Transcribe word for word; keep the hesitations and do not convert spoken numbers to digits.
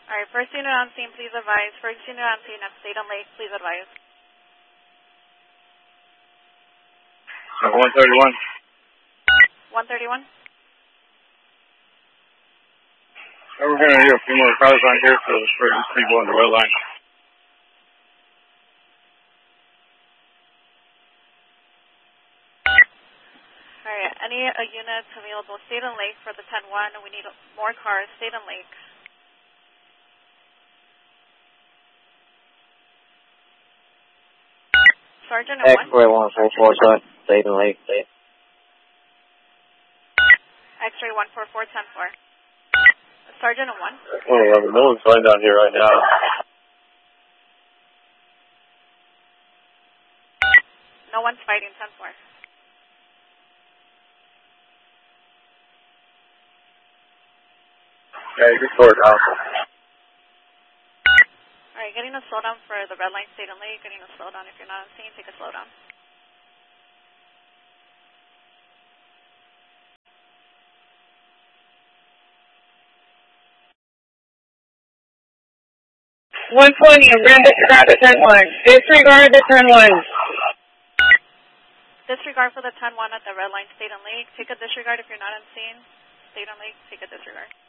All right, first unit on scene, please advise. First unit on scene at State and Lake, please advise. one thirty-one. one thirty-one. We're going to do a few more cars on here for the first people on the red line. All right, any uh, units available State and Lake for the ten one? We need more cars, State and Lake. Sergeant and one. X-ray one four four, State and Lake, State. X-ray one four four, ten four. Sergeant and one. Oh, well, no one's flying down here right now. No one's fighting, ten four. Yeah, you can slow it down. All right, getting a slowdown for the red line, State and Lake. Getting a slowdown. If you're not on scene, take a slowdown. one twenty, I'm going to disregard the ten one. Disregard the ten one. Disregard for the ten one at the red line, State and Lake. Take a disregard if you're not on scene. State and Lake, take a disregard.